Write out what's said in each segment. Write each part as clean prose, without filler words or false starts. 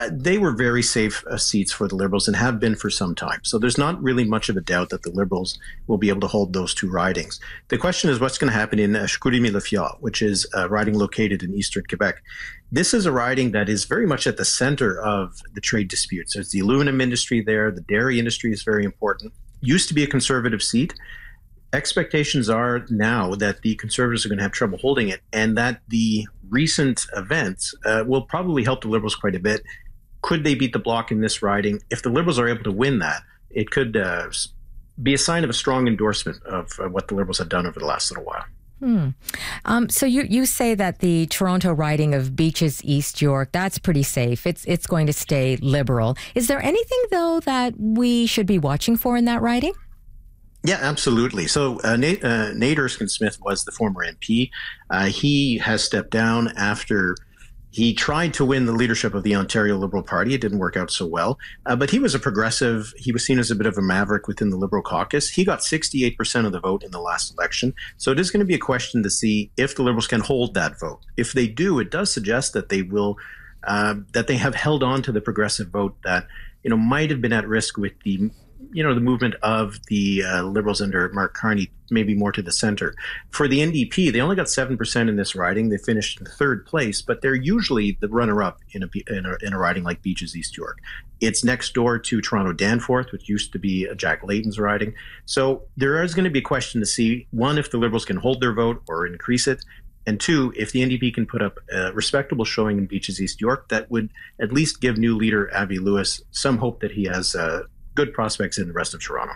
They were very safe seats for the Liberals and have been for some time. So there's not really much of a doubt that the Liberals will be able to hold those two ridings. The question is what's going to happen in Chicoutimi-Le-Fjord, which is a riding located in eastern Quebec. This is a riding that is very much at the center of the trade disputes. There's the aluminum industry there. The dairy industry is very important. Used to be a Conservative seat. Expectations are now that the Conservatives are going to have trouble holding it, and that the recent events will probably help the Liberals quite a bit. Could they beat the Bloc in this riding? If the Liberals are able to win that, it could be a sign of a strong endorsement of what the Liberals have done over the last little while. So you say that the Toronto riding of Beaches East York, that's pretty safe. It's going to stay Liberal. Is there anything, though, that we should be watching for in that riding? Yeah, absolutely. So Nate Erskine-Smith was the former MP. He has stepped down after he tried to win the leadership of the Ontario Liberal Party. It didn't work out so well. But he was a progressive. He was seen as a bit of a maverick within the Liberal caucus. He got 68% of the vote in the last election. So it is going to be a question to see if the Liberals can hold that vote. If they do, it does suggest that they will, that they have held on to the progressive vote that, might have been at risk with the movement of the Liberals under Mark Carney, maybe more to the center. For the NDP, they only got 7% in this riding. They finished in third place, but they're usually the runner-up in a riding like Beaches East York. It's next door to Toronto Danforth, which used to be Jack Layton's riding. So there is going to be a question to see, one, if the Liberals can hold their vote or increase it, and two, if the NDP can put up a respectable showing in Beaches East York, that would at least give new leader Avi Lewis some hope that he has good prospects in the rest of Toronto.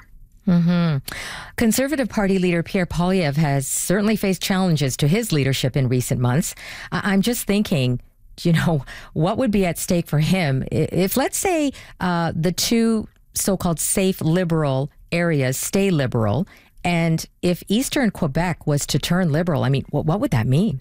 Conservative Party leader Pierre Poilievre has certainly faced challenges to his leadership in recent months. I'm just thinking, what would be at stake for him if, let's say, the two so-called safe Liberal areas stay Liberal, and if Eastern Quebec was to turn Liberal, I mean, what would that mean?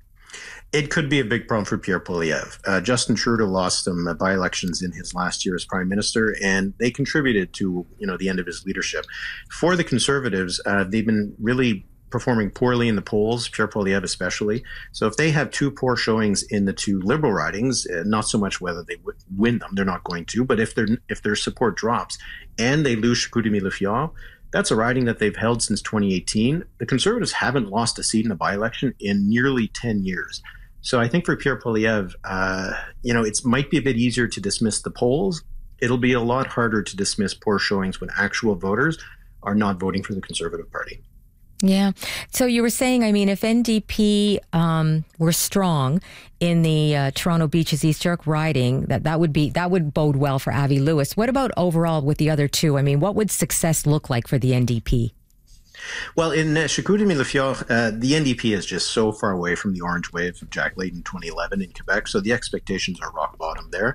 It could be a big problem for Pierre Poilievre. Justin Trudeau lost some by-elections in his last year as Prime Minister, and they contributed to the end of his leadership. For the Conservatives, they've been really performing poorly in the polls, Pierre Poilievre especially. So if they have two poor showings in the two Liberal ridings, not so much whether they would win them, they're not going to, but if their support drops and they lose Chicoutimi-Le-Fjord, that's a riding that they've held since 2018. The Conservatives haven't lost a seat in a by-election in nearly 10 years. So I think for Pierre Poilievre, it might be a bit easier to dismiss the polls. It'll be a lot harder to dismiss poor showings when actual voters are not voting for the Conservative Party. Yeah. So you were saying, if NDP were strong in the Toronto Beaches East York riding, that would bode well for Avi Lewis. What about overall with the other two? What would success look like for the NDP? Well, in Chicoutimi-Le-Fjord, the NDP is just so far away from the orange wave of Jack Layton 2011 in Quebec, so the expectations are rock bottom there.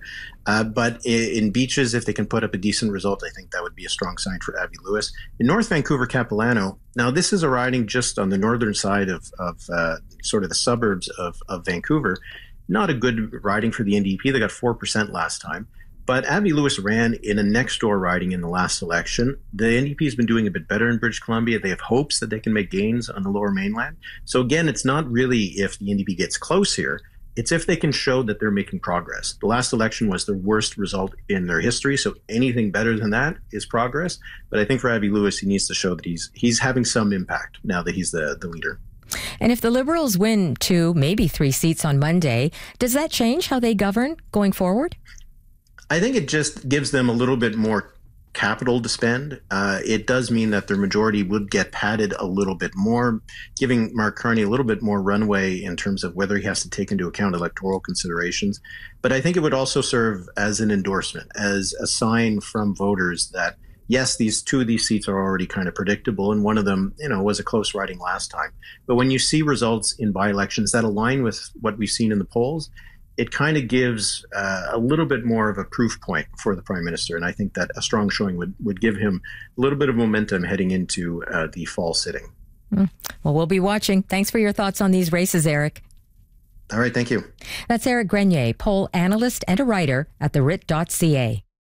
But in Beaches, if they can put up a decent result, I think that would be a strong sign for Avi Lewis. In North Vancouver-Capilano, now this is a riding just on the northern side of sort of the suburbs of Vancouver. Not a good riding for the NDP. They got 4% last time. But Avi Lewis ran in a next-door riding in the last election. The NDP has been doing a bit better in British Columbia. They have hopes that they can make gains on the Lower Mainland. So again, it's not really if the NDP gets close here. It's if they can show that they're making progress. The last election was the worst result in their history, so anything better than that is progress. But I think for Avi Lewis, he needs to show that he's having some impact now that he's the leader. And if the Liberals win 2, maybe 3 seats on Monday, does that change how they govern going forward? I think it just gives them a little bit more capital to spend. It does mean that their majority would get padded a little bit more, giving Mark Carney a little bit more runway in terms of whether he has to take into account electoral considerations. But I think it would also serve as an endorsement, as a sign from voters that, yes, two of these seats are already kind of predictable, and one of them, was a close riding last time. But when you see results in by-elections that align with what we've seen in the polls, it kind of gives a little bit more of a proof point for the Prime Minister. And I think that a strong showing would give him a little bit of momentum heading into the fall sitting. Well, we'll be watching. Thanks for your thoughts on these races, Eric. All right, thank you. That's Eric Grenier, poll analyst and a writer at therit.ca.